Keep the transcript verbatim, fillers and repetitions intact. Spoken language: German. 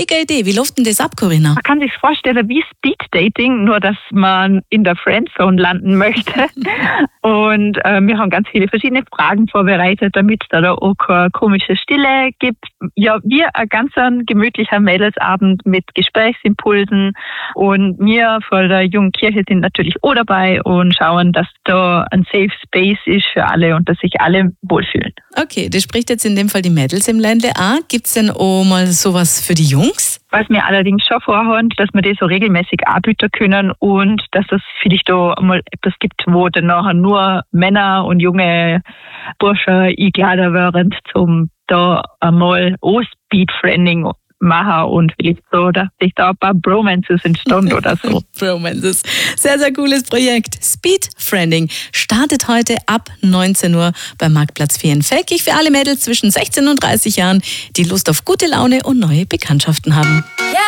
mega Idee. Wie läuft denn das ab, Corinna? Man kann sich vorstellen wie Speed-Dating, nur dass man in der Friendzone landen möchte. Und äh, wir haben ganz viele verschiedene Fragen vorbereitet, damit es da, da auch keine komische Stille gibt. Ja, wir ein ganz ein gemütlicher Mädelsabend mit Gesprächsimpulsen. Und wir von der Jungen Kirche sind natürlich auch dabei und schauen, dass da ein Safe Space ist für alle und dass sich alle wohlfühlen. Okay, das spricht jetzt in dem Fall die Mädels im Ländle an. Gibt es denn auch mal sowas für die Jungs? Was wir allerdings schon vorhaben, dass wir das so regelmäßig anbieten können und dass es vielleicht da mal etwas gibt, wo dann nachher nur Männer und junge Bursche eingeladen werden, zum da einmal auch Speed-Friending machen und vielleicht so, dass sich da ein paar Bromances entstehen oder so. Bromances. Sehr, sehr cooles Projekt. Speed-Friending startet heute ab neunzehn Uhr beim Marktplatz vier in Feldkirch für alle Mädels zwischen sechzehn und dreißig Jahren, die Lust auf gute Laune und neue Bekanntschaften haben.